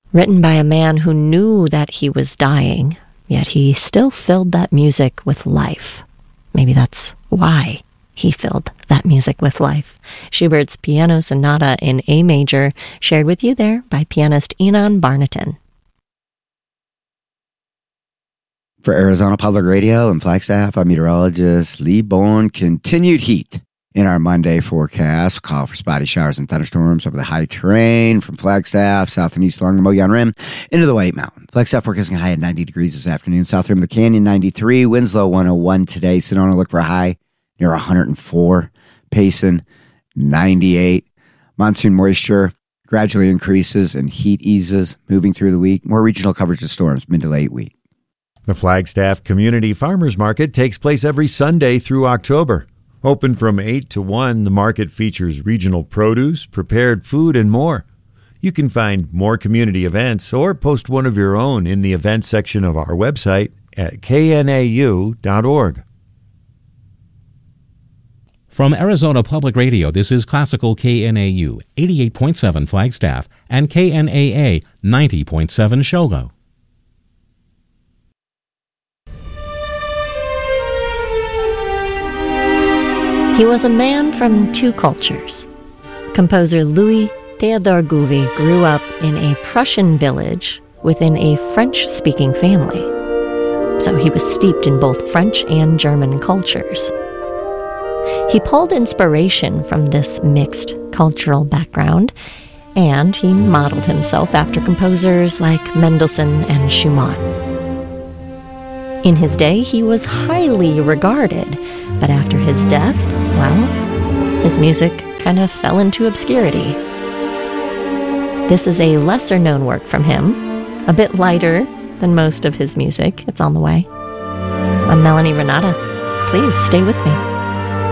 Written by a man who knew that he was dying, yet he still filled that music with life. Maybe that's why he filled that music with life. Schubert's Piano Sonata in A major, shared with you there by pianist Enon Barnaton. For Arizona Public Radio and Flagstaff, I'm meteorologist Lee Bourne. Continued heat in our Monday forecast. Call for spotty showers and thunderstorms over the high terrain from Flagstaff, south and east along the Mogollon Rim, into the White Mountain. Flagstaff forecasting a high at 90 degrees this afternoon. South Rim of the Canyon, 93. Winslow, 101 today. Sedona, look for a high near 104. Payson, 98. Monsoon moisture gradually increases and heat eases moving through the week. More regional coverage of storms mid to late week. The Flagstaff Community Farmers Market takes place every Sunday through October. Open from 8 to 1, the market features regional produce, prepared food, and more. You can find more community events or post one of your own in the events section of our website at knau.org. From Arizona Public Radio, this is Classical KNAU 88.7 Flagstaff and KNAA 90.7 Shogo. He was a man from two cultures. Composer Louis Theodor Gouvi grew up in a Prussian village within a French-speaking family. So he was steeped in both French and German cultures. He pulled inspiration from this mixed cultural background, and he modeled himself after composers like Mendelssohn and Schumann. In his day, he was highly regarded, but after his death, well, his music kind of fell into obscurity. This is a lesser-known work from him, a bit lighter than most of his music. It's on the way. I'm Melanie Renata. Please stay with me.